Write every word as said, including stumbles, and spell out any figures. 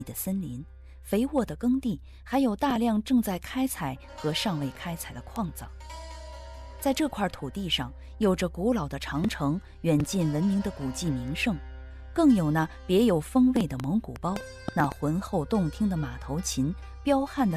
的森林、肥沃的耕地，还有大量正在开采和尚未开采的矿藏。在这块土地上，有着古老的长城、远近闻名的古迹名胜，更有那别有风味的蒙古包，那浑厚动听的马头琴、彪悍的